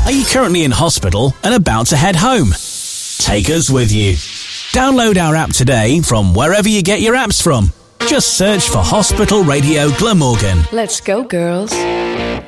Are you currently in hospital and about to head home? Take us with you. Download our app today from wherever you get your apps from. Just search for Hospital Radio Glamorgan. Let's go, girls.